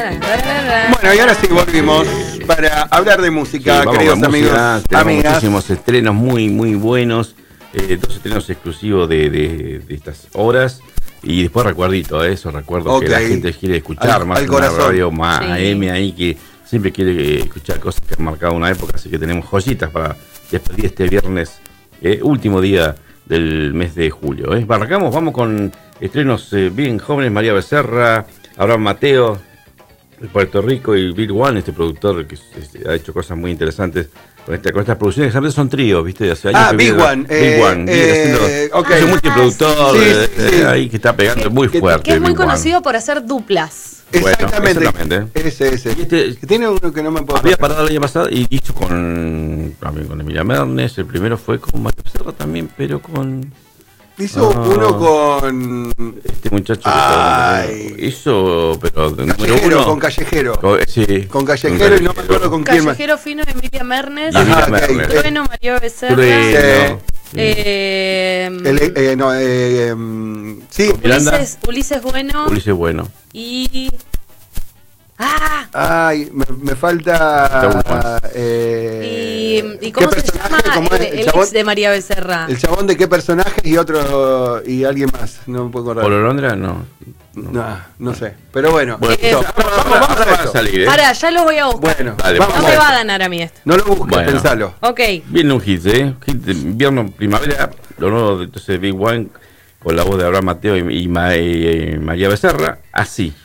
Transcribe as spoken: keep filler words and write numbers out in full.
Bueno, y ahora sí volvimos para hablar de música, sí, queridos amigos, música, amigas. Muchísimos estrenos muy, muy buenos. Eh, dos estrenos exclusivos de, de, de estas horas. Y después recuerdito, ¿eh? Eso recuerdo okay. que la gente quiere escuchar, al, más al una corazón. radio más sí. A M ahí que siempre quiere escuchar cosas que han marcado una época. Así que tenemos joyitas para despedir este viernes, eh, último día del mes de julio. ¿eh? Arrancamos, vamos con estrenos eh, bien jóvenes. María Becerra, Abraham Mateo, de Puerto Rico, y Bill One, este productor que este, ha hecho cosas muy interesantes con, esta, con estas producciones, que siempre son tríos, ¿viste? Hace años ah, que Big viene, One. Big Eh, One, eh, haciendo, okay. es un multiproductor, sí, eh, sí, sí. Eh, ahí que está pegando que, muy fuerte. Que es muy Big conocido One. por hacer duplas. Exactamente. Bueno, exactamente. Ese, ese. Este, que tiene uno que no me puedo había pasar. parado el año pasado y hizo con también con Emilia Mernes. El primero fue con María Becerra también, pero con Hizo ah, uno con este muchacho Ay. que hizo, pero de número Callejero, uno. con Callejero. Con, sí, con Callejero y no me acuerdo con quién más. Callejero Fino, Emilia Mernes. Y Emilia Ajá, Mernes. okay. Bueno, María Becerra. Trueno. Eh, El, eh, no, eh, um, sí. Ulises, Ulises Bueno. Ulises Bueno. Y. ¡Ah! Ay, me, me falta. Eh, ¿Y, y cómo ¿qué se llama ¿Cómo es? el, el, el chabón, ex de María Becerra? el chabón de qué personaje y otro. Y alguien más. No me puedo acordar. ¿Polo Londra? No. No, no, no sé. Pero bueno. Bueno, Eh, vamos, vamos, vamos a, a salir, ¿eh? Ahora, ya lo voy a buscar. Bueno, Dale, vamos no a me va a eso. ganar a mí esto. No lo busques, Bueno. pensalo. Ok. Viene un hit, ¿eh? Hit de invierno, primavera, lo nuevo de entonces Big One, con la voz de Abraham Mateo y, y, Ma, y María Becerra, así.